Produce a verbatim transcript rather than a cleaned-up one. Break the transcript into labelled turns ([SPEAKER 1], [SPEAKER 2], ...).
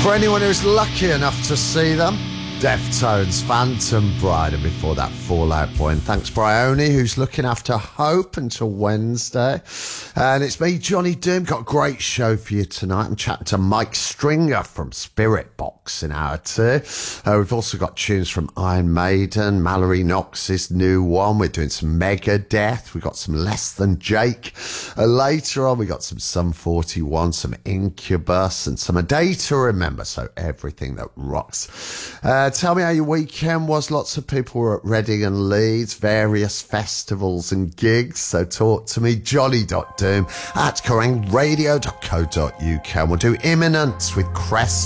[SPEAKER 1] For anyone who's lucky enough to see them, Deftones, Phantom Bride, and before that, Fall Out Boy. And thanks, Bryony, who's looking after Hope until Wednesday. And it's me, Johnny Doom. Got a great show for you tonight. I'm chatting to Mike Stringer from Spirit Box in hour two. Uh, we've also got tunes from Iron Maiden, Mallory Knox's new one. We're doing some Megadeth. We've got some Less Than Jake. Uh, later on, we got some Sum forty-one, some Incubus, and some A Day to Remember. So everything that rocks. Uh, tell me how your weekend was. Lots of people were at Reading and Leeds, various festivals and gigs. So talk to me, johnny.doom at kerrang radio dot co dot uk. And we'll do Imminent with Crest